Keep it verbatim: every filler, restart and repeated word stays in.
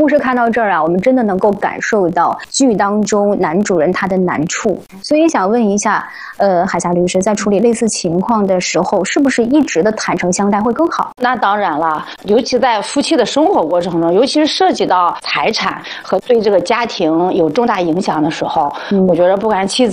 故事看到这儿啊，我们真的能够感受到剧当中男主人他的难处，所以想问一下，呃，海霞律师在处理类似情况的时候，是不是一直的坦诚相待会更好？ 那当然了，尤其在夫妻的生活过程中，尤其是涉及到财产和对这个家庭有重大影响的时候，嗯、我觉得不管妻子